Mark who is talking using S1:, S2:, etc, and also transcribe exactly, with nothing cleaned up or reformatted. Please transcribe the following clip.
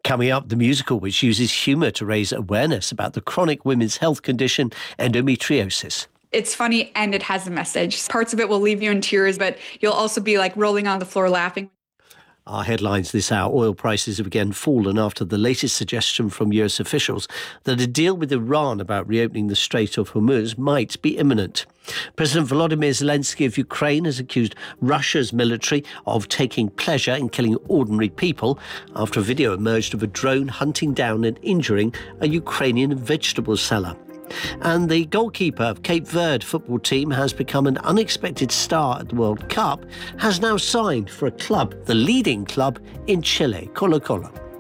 S1: Coming up, the musical, which uses humour to raise awareness about the chronic women's health condition, endometriosis.
S2: It's funny and it has a message. Parts of it will leave you in tears, but you'll also be like rolling on the floor laughing.
S1: Our headlines this hour: oil prices have again fallen after the latest suggestion from U S officials that a deal with Iran about reopening the Strait of Hormuz might be imminent. President Volodymyr Zelensky of Ukraine has accused Russia's military of taking pleasure in killing ordinary people after a video emerged of a drone hunting down and injuring a Ukrainian vegetable seller. And the goalkeeper of Cape Verde football team has become an unexpected star at the World Cup, has now signed for a club, the leading club in Chile, Colo Colo.